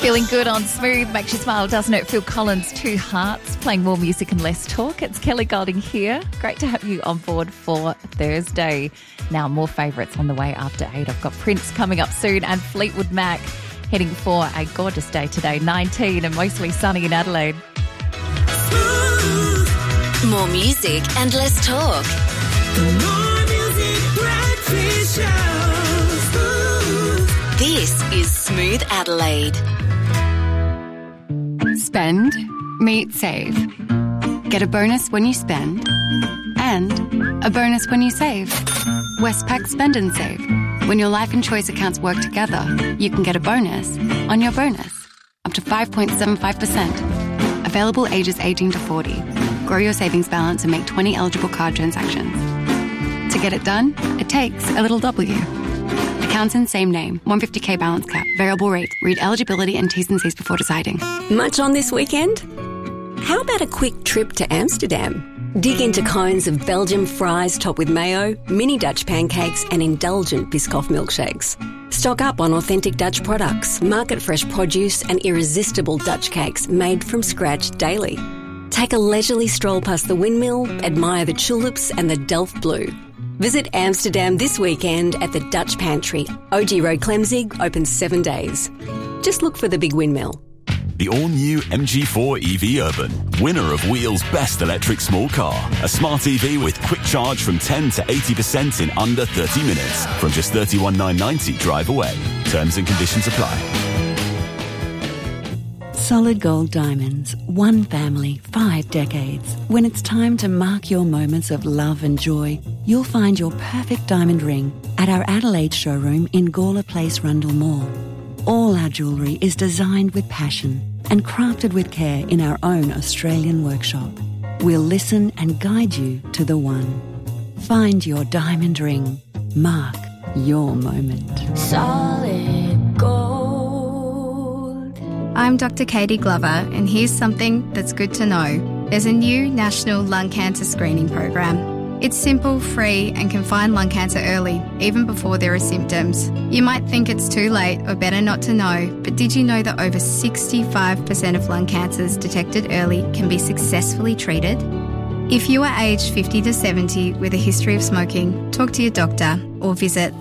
Feeling good on Smooth makes you smile, doesn't it? Phil Collins, Two Hearts, playing more music and less talk. It's Kelly Golding here. Great to have you on board for Thursday. Now, more favourites on the way after 8. I've got Prince coming up soon and Fleetwood Mac heading for a gorgeous day today, 19 and mostly sunny in Adelaide. More music and less talk. More music, breakfast show. This is Smooth Adelaide. Spend, meet, save. Get a bonus when you spend and a bonus when you save. Westpac Spend and Save. When your life and choice accounts work together, you can get a bonus on your bonus, up to 5.75%. Available ages 18 to 40. Grow your savings balance and make 20 eligible card transactions. To get it done, it takes a little W. Accounts in same name, 150k balance cap, variable rates. Read eligibility and T's and C's before deciding. Much on this weekend? How about a quick trip to Amsterdam? Dig into cones of Belgian fries topped with mayo, mini Dutch pancakes and indulgent Biscoff milkshakes. Stock up on authentic Dutch products, market-fresh produce and irresistible Dutch cakes made from scratch daily. Take a leisurely stroll past the windmill, admire the tulips and the Delft Blue. Visit Amsterdam this weekend at the Dutch Pantry. OG Road Clemzig, open 7 days. Just look for the big windmill. The all-new MG4 EV Urban, winner of Wheel's Best Electric Small Car. A smart EV with quick charge from 10 to 80% in under 30 minutes. From just $31,990 drive away. Terms and conditions apply. Solid Gold Diamonds. One family, 5 decades. When it's time to mark your moments of love and joy, you'll find your perfect diamond ring at our Adelaide showroom in Gawler Place, Rundle Mall. All our jewellery is designed with passion and crafted with care in our own Australian workshop. We'll listen and guide you to the one. Find your diamond ring. Mark your moment. Solid Gold. I'm Dr. Katie Glover, and here's something that's good to know. There's a new national lung cancer screening program. It's simple, free, and can find lung cancer early, even before there are symptoms. You might think it's too late or better not to know, but did you know that over 65% of lung cancers detected early can be successfully treated? If you are aged 50 to 70 with a history of smoking, talk to your doctor or visit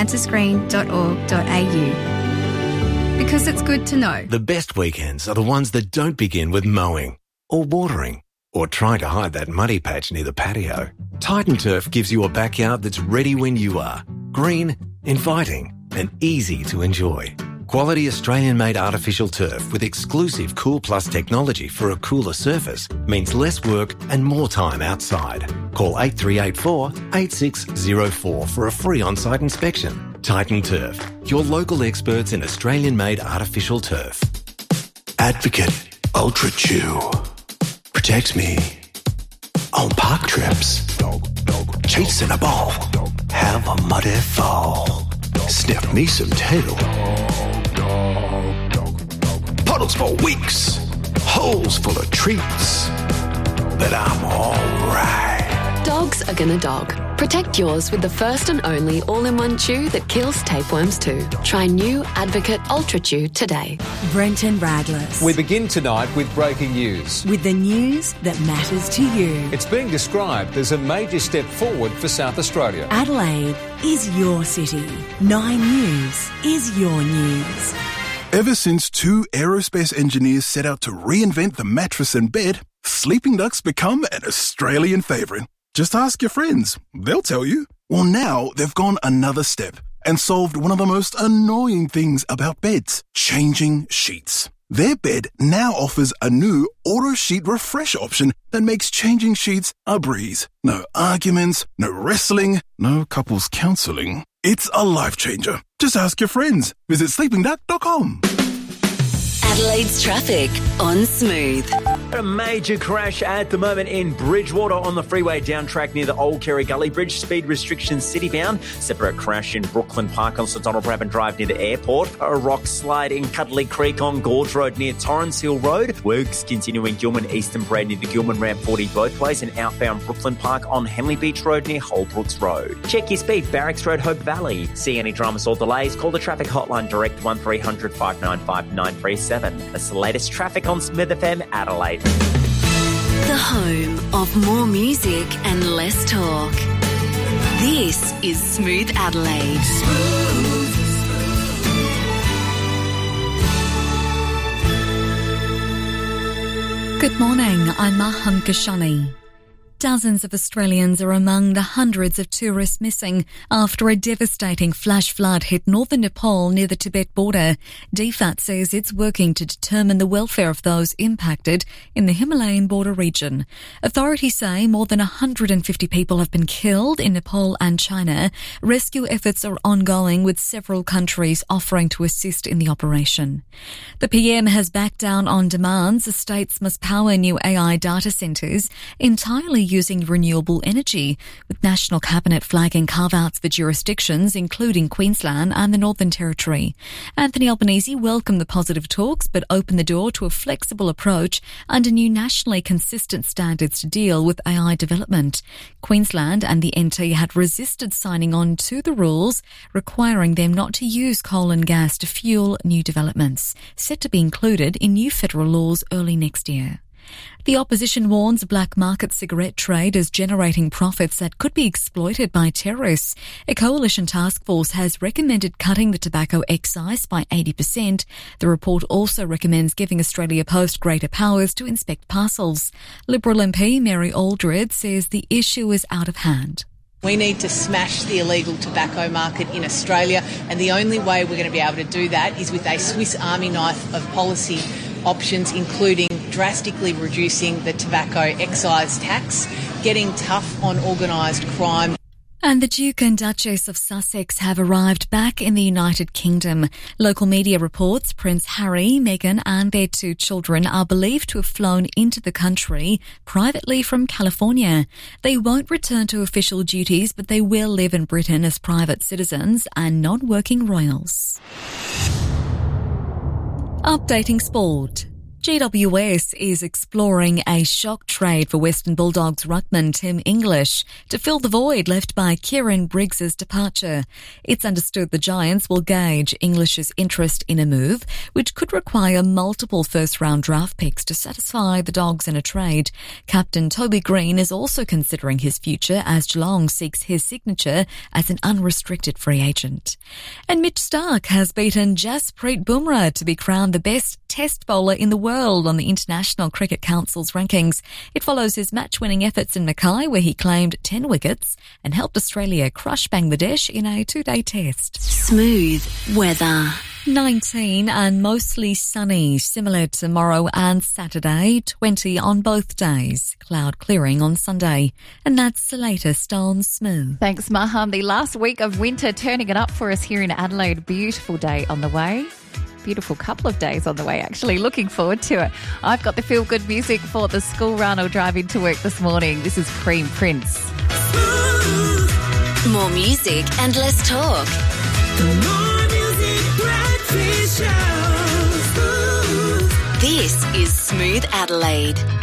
lungcancerscreen.org.au. Because it's good to know. The best weekends are the ones that don't begin with mowing or watering or trying to hide that muddy patch near the patio. Titan Turf gives you a backyard that's ready when you are. Green, inviting, and easy to enjoy. Quality Australian-made artificial turf with exclusive Cool Plus technology for a cooler surface means less work and more time outside. Call 8384 8604 for a free on-site inspection. Titan Turf, your local experts in Australian-made artificial turf. Advocate Ultra Chew protects me on park trips. Chasing a ball, have a muddy fall. Sniff me some tail. Puddles for weeks, holes full of treats. But I'm alright. Dogs are gonna dog. Protect yours with the first and only all-in-one chew that kills tapeworms too. Try new Advocate Ultra Chew today. Brenton Radless. We begin tonight with breaking news. With the news that matters to you. It's being described as a major step forward for South Australia. Adelaide is your city. 9 News is your news. Ever since 2 aerospace engineers set out to reinvent the mattress and bed, sleeping ducks become an Australian favourite. Just ask your friends. They'll tell you. Well, now they've gone another step and solved one of the most annoying things about beds, changing sheets. Their bed now offers a new auto sheet refresh option that makes changing sheets a breeze. No arguments, no wrestling, no couples counselling. It's a life changer. Just ask your friends. Visit sleepingduck.com. Adelaide's traffic on Smooth. A major crash at the moment in Bridgewater on the freeway down track near the Old Kerry Gully Bridge. Speed restrictions city-bound. Separate crash in Brooklyn Park on St Donald Brabham Drive near the airport. A rock slide in Cuddly Creek on Gorge Road near Torrens Hill Road. Works continuing Gilman Eastern Parade near the Gilman Ramp 40 both ways, and outbound Brooklyn Park on Henley Beach Road near Holbrooks Road. Check your speed, Barracks Road, Hope Valley. See any dramas or delays? Call the traffic hotline direct 1300 595 937. That's the latest traffic on Smith FM Adelaide. The home of more music and less talk. This is Smooth Adelaide. Good morning, I'm Mahan Kashani. Dozens of Australians are among the hundreds of tourists missing after a devastating flash flood hit northern Nepal near the Tibet border. DFAT says it's working to determine the welfare of those impacted in the Himalayan border region. Authorities say more than 150 people have been killed in Nepal and China. Rescue efforts are ongoing, with several countries offering to assist in the operation. The PM has backed down on demands the states must power new AI data centres entirely using renewable energy, with National Cabinet flagging carve-outs for jurisdictions including Queensland and the Northern Territory. Anthony Albanese welcomed the positive talks but opened the door to a flexible approach under new nationally consistent standards to deal with AI development. Queensland and the NT had resisted signing on to the rules requiring them not to use coal and gas to fuel new developments, set to be included in new federal laws early next year. The opposition warns black market cigarette trade is generating profits that could be exploited by terrorists. A coalition task force has recommended cutting the tobacco excise by 80%. The report also recommends giving Australia Post greater powers to inspect parcels. Liberal MP Mary Aldred says the issue is out of hand. We need to smash the illegal tobacco market in Australia, and the only way we're going to be able to do that is with a Swiss Army knife of policy options, including drastically reducing the tobacco excise tax, getting tough on organised crime. And the Duke and Duchess of Sussex have arrived back in the United Kingdom. Local media reports Prince Harry, Meghan and their 2 children are believed to have flown into the country privately from California. They won't return to official duties, but they will live in Britain as private citizens and non-working royals. Updating sport. GWS is exploring a shock trade for Western Bulldogs ruckman Tim English to fill the void left by Kieran Briggs's departure. It's understood the Giants will gauge English's interest in a move, which could require multiple first-round draft picks to satisfy the Dogs in a trade. Captain Toby Green is also considering his future as Geelong seeks his signature as an unrestricted free agent. And Mitch Starc has beaten Jasprit Bumrah to be crowned the best Test bowler in the world on the International Cricket Council's rankings. It follows his match-winning efforts in Mackay, where he claimed 10 wickets and helped Australia crush Bangladesh in a 2-day test. Smooth weather. 19 and mostly sunny, similar tomorrow and Saturday, 20 on both days. Cloud clearing on Sunday. And that's the latest on Smooth. Thanks, Mahan. The last week of winter turning it up for us here in Adelaide. Beautiful day on the way. Beautiful couple of days on the way, actually. Looking forward to it. I've got the feel-good music for the school run or driving to work this morning. This is Cream Prince. More music and less talk. More music, breakfast show. This is Smooth Adelaide.